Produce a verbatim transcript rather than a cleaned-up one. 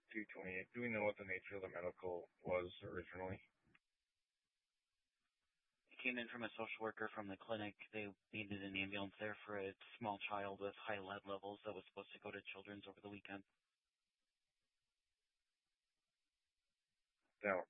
two twenty-eight. Do we know what the nature of the medical was originally? It came in from a social worker from the clinic. They needed an ambulance there for a small child with high lead levels that was supposed to go to Children's over the weekend. Now,